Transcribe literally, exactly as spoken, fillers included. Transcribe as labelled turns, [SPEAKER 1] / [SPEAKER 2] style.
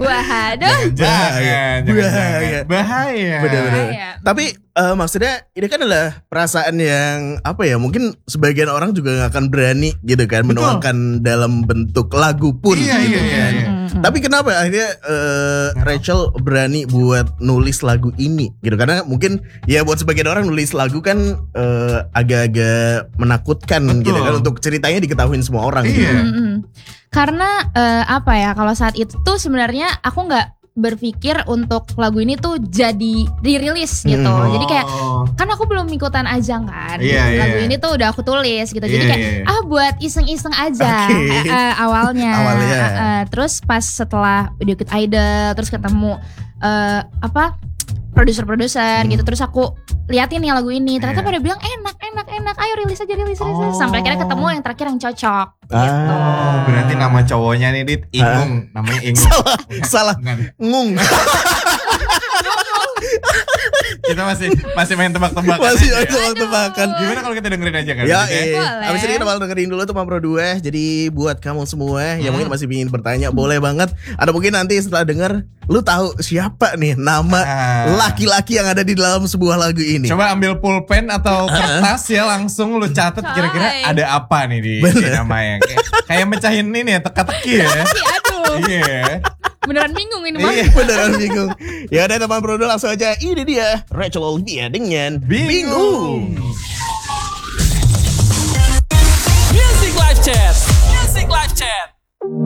[SPEAKER 1] Waduh.
[SPEAKER 2] Jangan, jangan,
[SPEAKER 3] Bahaya.
[SPEAKER 2] jangan. Bahaya.
[SPEAKER 3] Bener-bener.
[SPEAKER 1] Bahaya.
[SPEAKER 3] Tapi uh, maksudnya ini kan adalah perasaan yang apa ya? Mungkin sebagian orang juga gak akan berani gitu kan
[SPEAKER 2] Betul.
[SPEAKER 3] menuangkan dalam bentuk lagu pun
[SPEAKER 2] Iya,
[SPEAKER 3] gitu
[SPEAKER 2] iya,
[SPEAKER 3] kan.
[SPEAKER 2] iya,
[SPEAKER 1] iya.
[SPEAKER 3] Tapi kenapa akhirnya uh, Rachel berani buat nulis lagu ini gitu? Karena mungkin ya buat sebagian orang nulis lagu kan uh, agak-agak menakutkan
[SPEAKER 2] Betul.
[SPEAKER 3] gitu kan untuk ceritanya diketahuin semua orang. Gitu.
[SPEAKER 2] Iya.
[SPEAKER 1] Mm-mm. Karena eh, apa ya, kalau saat itu tuh sebenarnya aku nggak berpikir untuk lagu ini tuh jadi dirilis gitu.
[SPEAKER 3] Hmm.
[SPEAKER 1] Jadi kayak
[SPEAKER 2] Oh.
[SPEAKER 1] kan aku belum ikutan ajang kan.
[SPEAKER 2] Iya,
[SPEAKER 1] Lagu
[SPEAKER 2] iya.
[SPEAKER 1] ini tuh udah aku tulis gitu. Jadi
[SPEAKER 2] Iya,
[SPEAKER 1] kayak
[SPEAKER 2] iya.
[SPEAKER 1] ah buat iseng-iseng aja
[SPEAKER 3] Oke.
[SPEAKER 1] eh, eh, awalnya.
[SPEAKER 3] Awalnya.
[SPEAKER 1] Eh, eh, terus pas setelah udah ikut Idol, terus ketemu eh, apa produser-produser
[SPEAKER 3] Hmm.
[SPEAKER 1] gitu, terus aku liatin nih lagu ini, ternyata
[SPEAKER 2] Iya.
[SPEAKER 1] pada bilang enak enak enak, ayo rilis aja rilis rilis
[SPEAKER 2] Oh.
[SPEAKER 1] sampai akhirnya ketemu yang terakhir yang cocok. Gitu.
[SPEAKER 2] Oh, berarti nama cowoknya nih Dit Ingung, namanya Ingung.
[SPEAKER 3] Salah, salah,
[SPEAKER 2] Enggak,
[SPEAKER 3] ngung.
[SPEAKER 2] kita masih masih main tebak-tebakan.
[SPEAKER 3] Masih
[SPEAKER 2] aja ya.
[SPEAKER 3] ada tebakan.
[SPEAKER 2] Gimana kalau kita dengerin aja kan?
[SPEAKER 3] Ya,
[SPEAKER 2] Dit,
[SPEAKER 3] eh.
[SPEAKER 1] Boleh.
[SPEAKER 3] Abis ini kita bakal dengerin dulu tuh Pro dua. Jadi buat kamu semua yang
[SPEAKER 2] Hmm.
[SPEAKER 3] mungkin masih ingin bertanya, boleh banget. Atau mungkin nanti setelah denger, lu tahu siapa nih nama
[SPEAKER 2] Ah.
[SPEAKER 3] laki-laki yang ada di dalam sebuah lagu ini.
[SPEAKER 2] Coba ambil pulpen atau kertas ya, langsung lu catat kira-kira
[SPEAKER 1] Coy.
[SPEAKER 2] ada apa nih di, di namanya. Kayak, kayak mecahin ini ya, teka-teki ya.
[SPEAKER 1] Ih, aduh,
[SPEAKER 2] Iya.
[SPEAKER 1] beneran bingung ini mah.
[SPEAKER 2] Iya.
[SPEAKER 3] Beneran bingung. Ya udah teman Pro dua, langsung aja. Ini dia Rachel Olivia dengan Bingung.
[SPEAKER 4] Music Live Chat. Music Live Chat.